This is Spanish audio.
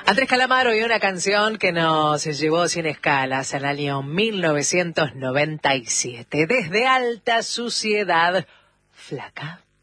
Andrés Calamaro y una canción que nos llevó sin escalas al año 1997. Desde Alta Suciedad, Flaca.